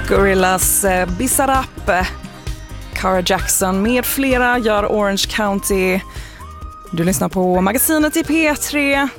Gorillaz, Bizarrap, Cara Jackson med flera gör Orange County. Du lyssnar på magasinet i P3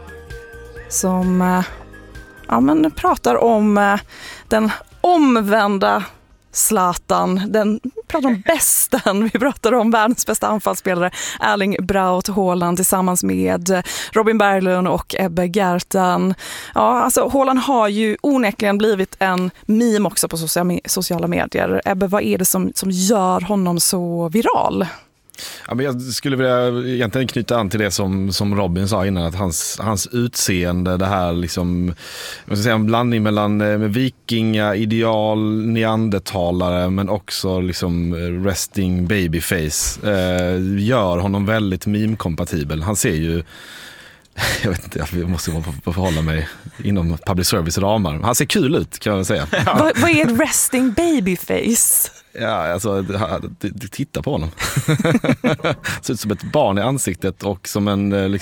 som pratar om den omvända Zlatan, vi pratar om bästen, vi pratar om världens bästa anfallsspelare Erling Braut Haaland tillsammans med Robin Berglund och Ebbe Gertan. Ja, alltså Haaland har ju onekligen blivit en meme också på sociala medier. Ebbe, vad är det som gör honom så viral? Ja, men jag skulle vilja egentligen knyta an till det som Robin sa innan, att hans utseende, det här liksom, jag ska säga en blandning mellan med vikinga, ideal, neandertalare men också liksom resting babyface, gör honom väldigt meme-kompatibel. Han ser ju, jag vet inte, jag måste förhålla mig inom public service-ramar. Han ser kul ut, kan jag säga. Ja. Vad är ett resting babyface? Ja, alltså titta på honom. Ser ut som ett barn i ansiktet och som en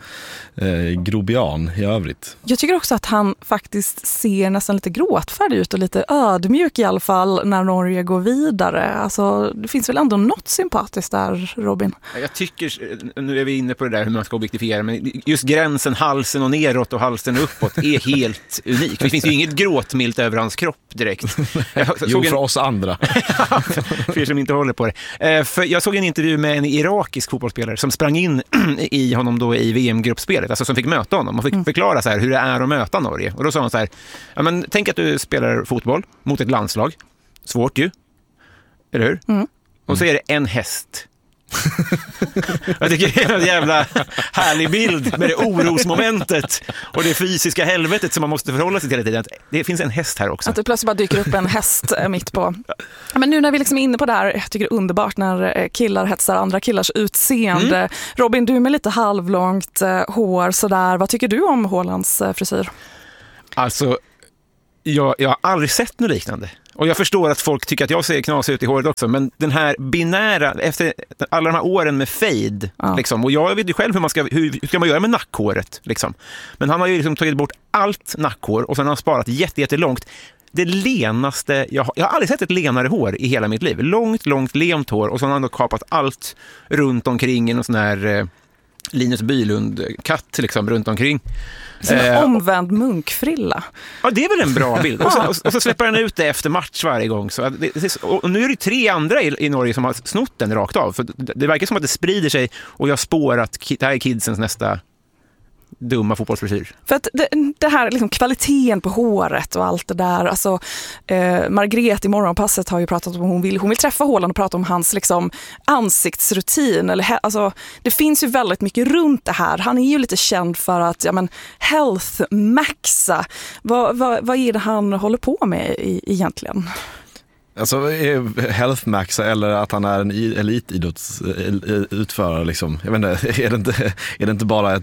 grobian i övrigt. Jag tycker också att han faktiskt ser nästan lite gråtfärdig ut och lite ödmjuk i alla fall när Norge går vidare. Alltså, det finns väl ändå något sympatiskt där, Robin? Jag tycker, nu är vi inne på det där hur man ska objektifiera, men just gränsen halsen och neråt och halsen uppåt är helt unik. Det finns ju inget gråtmilt över hans kropp direkt. Jo, för oss andra. För er som inte håller på det. För jag såg en intervju med en irakisk fotbollsspelare som sprang in i honom då i VM-gruppspelet, alltså som fick möta honom och fick förklara så här hur det är att möta Norge. Och då sa han så här: ja, men tänk att du spelar fotboll mot ett landslag. Svårt ju. Eller hur? Och så är det en häst. Jag tycker det är en jävla härlig bild med det orosmomentet och det fysiska helvetet som man måste förhålla sig till hela tiden. Det finns en häst här också. Att det plötsligt bara dyker upp en häst mitt på. Men nu när vi liksom är inne på det här, jag tycker det är underbart när killar hetsar andra killars utseende. Robin, du med lite halvlångt hår sådär. Vad tycker du om Haalands frisyr? Alltså, jag har aldrig sett något liknande. Och jag förstår att folk tycker att jag ser knasig ut i håret också, men den här binära, efter alla de här åren med fade, liksom, och jag vet ju själv hur ska man göra med nackhåret, liksom. Men han har ju liksom tagit bort allt nackhår och sen har han sparat jättelångt. Det lenaste, jag har aldrig sett ett lenare hår i hela mitt liv. Långt lent hår, och så har han då kapat allt runt omkring en sån här Linus Bylund-katt liksom runt omkring. En omvänd munkfrilla. Ja, det är väl en bra bild. Och så släpper han ut det efter match varje gång. Så och nu är det 3 andra i Norge som har snott den rakt av. För det verkar som att det sprider sig och jag spår att det här är kidsens nästa dumma fotbollsfrisyr. För att det här liksom kvaliteten på håret och allt det där, alltså Margret i Morgonpasset har ju pratat om hon vill träffa Haaland och prata om hans liksom ansiktsrutin alltså det finns ju väldigt mycket runt det här. Han är ju lite känd för att health maxa. Vad är det han håller på med egentligen? Alltså health maxa eller att han är en elitidrottsutförare liksom. Jag vet inte, är det inte bara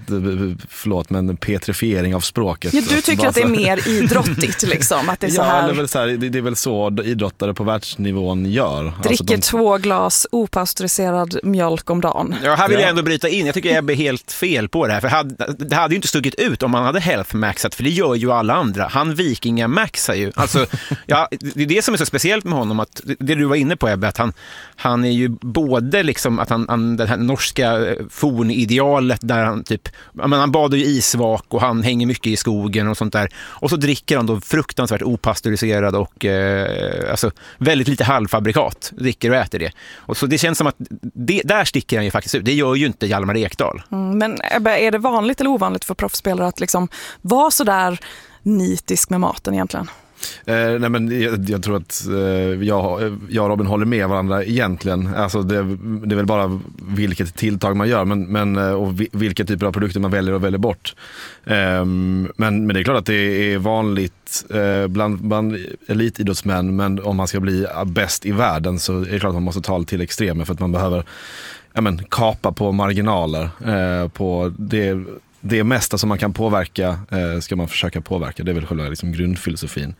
en petrifiering av språket? Ja, du tycker att det är mer idrottigt liksom, att det är så här. Det är väl så idrottare på världsnivån gör. Dricker 2 glas opastöriserad mjölk om dagen. Ja, här vill jag ändå bryta in. Jag tycker jag är helt fel på det här. För det hade ju inte stuckit ut om man hade health maxat, för det gör ju alla andra. Han vikinga maxar ju. Alltså, ja, det är det som är så speciellt med honom, att det du var inne på, Ebbe, att han är ju både liksom att han det här norska fornidealet där han typ, han badar ju isvak och han hänger mycket i skogen och sånt där, och så dricker han då fruktansvärt opastöriserad och alltså väldigt lite halvfabrikat, dricker och äter det, och så det känns som att där sticker han ju faktiskt ut. Det gör ju inte Hjalmar Ekdal. Men Ebbe, är det vanligt eller ovanligt för proffsspelare att liksom vara så där nitisk med maten egentligen? Nej, men jag tror att jag och Robin håller med varandra egentligen. Alltså det är väl bara vilket tilltag man gör, men och vilka typer av produkter man väljer bort. Men det är klart att det är vanligt bland elitidrottsmän, men om man ska bli bäst i världen så är det klart att man måste ta till extremer, för att man behöver kapa på marginaler på det mesta som man kan påverka ska man försöka påverka. Det är väl själva liksom grundfilosofin.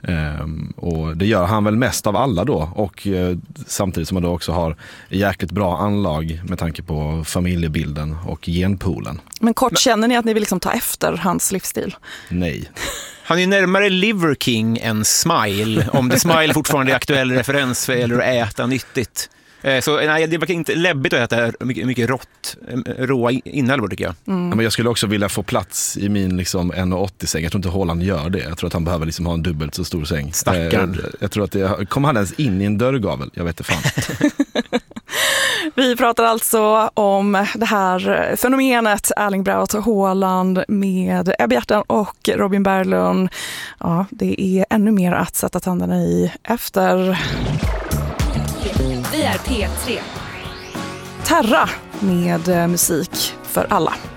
Och det gör han väl mest av alla då. Och samtidigt som han då också har jäkligt bra anlag med tanke på familjebilden och genpoolen. Men kort, känner ni att ni vill liksom ta efter hans livsstil? Nej. Han är närmare Liver King än Smile, om det Smile fortfarande är aktuell referens för eller att äta nyttigt. Så nej, det verkar inte läbbigt att äta mycket råa inälvor tycker jag. Ja, men jag skulle också vilja få plats i min liksom 1,80-säng. Jag tror inte Haaland gör det. Jag tror att han behöver liksom ha en dubbelt så stor säng. Stackarn. Jag tror att kommer han ens in i en dörrgavel? Jag vet inte fan. Vi pratar alltså om det här fenomenet Erling Braut Haaland med Ebba Hjerten och Robin Berglund. Ja, det är ännu mer att sätta tänderna i efter. Vi är P3. Terra med musik för alla.